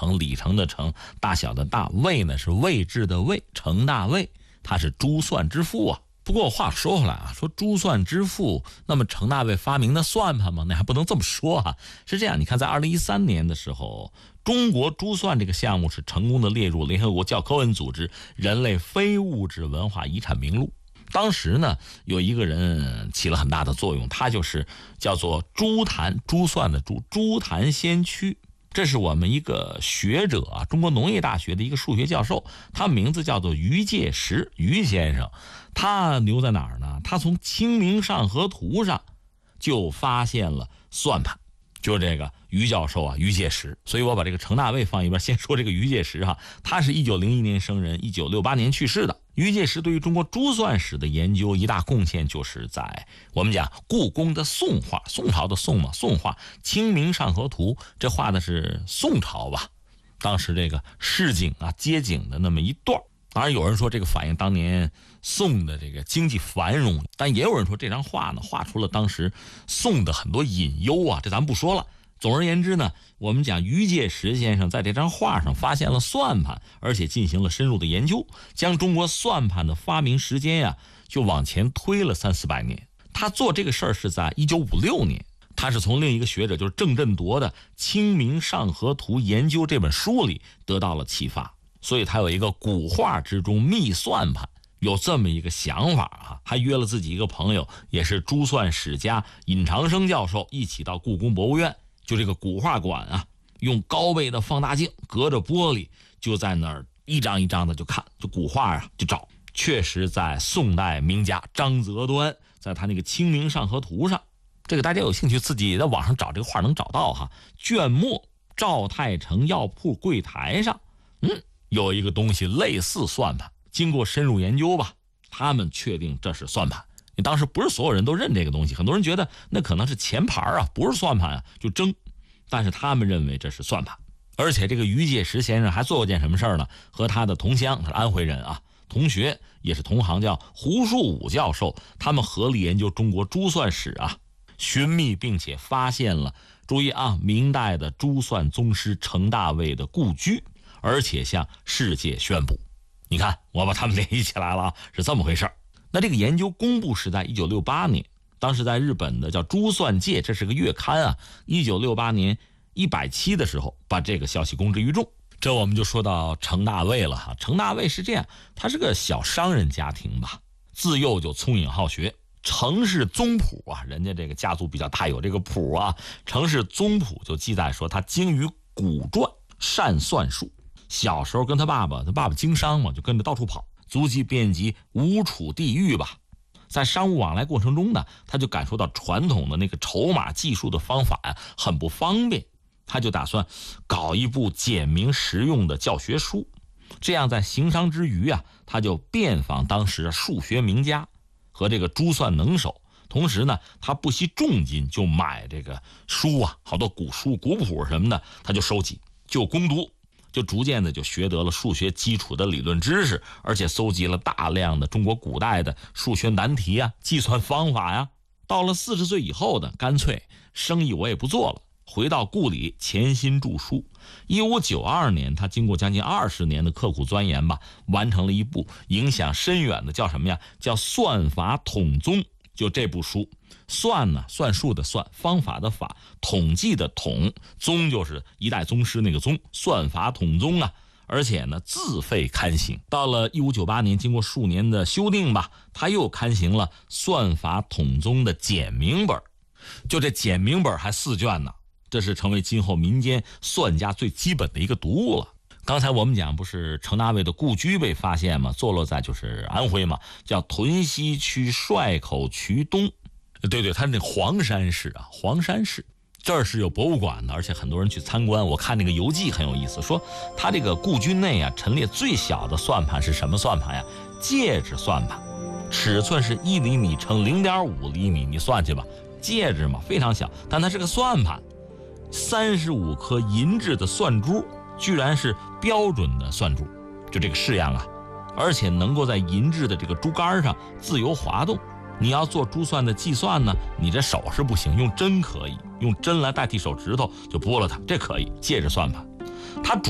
程，里程的程，大小的大，魏呢是位置的魏，程大卫他是珠算之父啊。不过话说回来啊，说珠算之父，那么程大卫发明的算盘吗？那还不能这么说啊。是这样，你看在2013年的时候，中国珠算这个项目是成功的列入联合国教科文组织人类非物质文化遗产名录。当时呢，有一个人起了很大的作用，他就是叫做珠坛，珠算的珠，珠坛先驱。这是我们一个学者啊，中国农业大学的一个数学教授，他名字叫做于介石，于先生。他牛在哪儿呢？他从《清明上河图》上就发现了算盘，就这个于教授啊，于介石。所以我把这个程大卫放一边，先说这个于介石哈，他是1901年生人，1968年去世的。于介石对于中国珠算史的研究一大贡献，就是在我们讲故宫的宋画，宋朝的宋嘛，宋画《清明上河图》，这画的是宋朝吧，当时这个市井啊街景的那么一段。当然有人说这个反映当年宋的这个经济繁荣，但也有人说这张画呢画出了当时宋的很多隐忧啊，这咱们不说了。总而言之呢，我们讲于介石先生在这张画上发现了算盘，而且进行了深入的研究，将中国算盘的发明时间呀就往前推了300-400年。他做这个事儿是在1956年，他是从另一个学者就是郑振铎的《清明上河图研究》这本书里得到了启发，所以他有一个古画之中秘算盘，有这么一个想法啊，还约了自己一个朋友，也是珠算史家尹长生教授，一起到故宫博物院，就这个古画馆啊，用高倍的放大镜隔着玻璃，就在那儿一张一张的就看，就古画啊就找。确实在宋代名家张择端在他那个《清明上河图》上，这个大家有兴趣自己在网上找这个画能找到哈。卷末赵太成药铺柜台上，有一个东西类似算盘，经过深入研究吧，他们确定这是算盘。当时不是所有人都认这个东西，很多人觉得那可能是钱盘啊，不是算盘啊，就争。但是他们认为这是算盘。而且这个于介石先生还做过件什么事儿呢？和他的同乡，他是安徽人啊，同学也是同行，叫胡树武教授，他们合力研究中国珠算史啊，寻觅并且发现了，注意啊，明代的珠算宗师程大卫的故居，而且向世界宣布。你看，我把他们联系起来了啊，是这么回事。那这个研究公布是在1968年，当时在日本的叫《珠算界》，这是个月刊啊。1968年100期的时候，把这个消息公之于众。这我们就说到程大卫了哈。程大卫是这样，他是个小商人家庭吧，自幼就聪颖好学。程氏宗谱啊，人家这个家族比较大，有这个谱啊。程氏宗谱就记载说，他精于古篆，善算术。小时候跟他爸爸经商嘛，就跟着到处跑，足迹遍及吴楚地域吧。在商务往来过程中呢，他就感受到传统的那个筹码计数的方法呀很不方便，他就打算搞一部简明实用的教学书。这样在行商之余啊，他就遍访当时数学名家和这个珠算能手，同时呢，他不惜重金就买这个书啊，好多古书、古谱什么的，他就收集，就攻读。就逐渐的就学得了数学基础的理论知识，而且搜集了大量的中国古代的数学难题啊、计算方法呀。到了40岁以后的，干脆生意我也不做了，回到故里潜心著书。1592年，他经过将近20年的刻苦钻研吧，完成了一部影响深远的叫什么呀？叫《算法统宗》。就这部书，算呢，算术的算，方法的法，统计的统，宗就是一代宗师那个宗，算法统宗啊。而且呢，自费刊行。到了1598年，经过数年的修订吧，他又刊行了《算法统宗》的简明本。就这简明本还4卷呢，这是成为今后民间算家最基本的一个读物了。刚才我们讲不是程大卫的故居被发现吗？坐落在就是安徽嘛，叫屯溪区帅口渠东。对，他那黄山市啊，黄山市这儿是有博物馆的，而且很多人去参观。我看那个游记很有意思，说他这个故居内啊陈列最小的算盘是什么算盘呀？戒指算盘，尺寸是1厘米乘0.5厘米，你算去吧。戒指嘛，非常小，但它是个算盘。35颗银质的算珠，居然是标准的算珠，就这个式样啊，而且能够在银质的这个珠杆上自由滑动。你要做珠算的计算呢，你这手是不行，用针可以，用针来代替手指头就拨了它，这可以。戒指算盘，它主